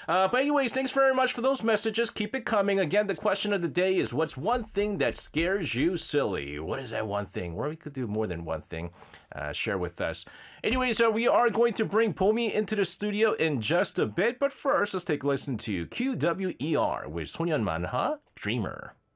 But anyways, thanks very much for those messages. Keep it coming. Again, the question of the day is, what's one thing that scares you silly? What is that one thing? Or we could do more than one thing. Share with us. Anyways, we are going to bring Pomi into the studio in just a bit. But first, let's take a listen to QWER with 소년 만화 Dreamer.